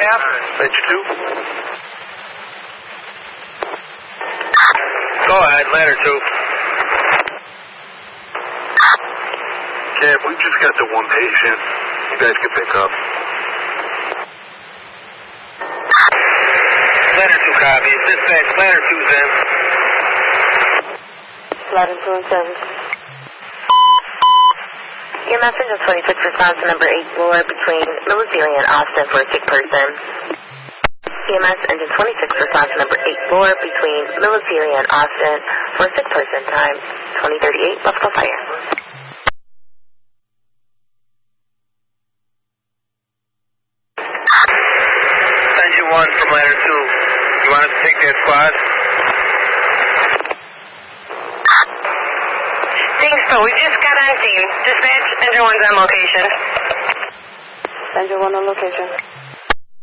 cab? Ledger 2. Go ahead, ladder 2. Cab, we just got the one patient. You guys can pick up. Ladder 2 copies. Dispatch, ladder 2's in. Ladder 2 in service. Your message is 26 response to number 8 floor between Military and Austin for a sick person. EMS engine 26 response to number 8 floor between Military and Austin for a sick person. Time 2038. Let's go fire. Engine 1 from ladder 2. You want us to take that squad? Think so. We just got on scene. Dispatch, engine 1's on location. Engine 1 on location.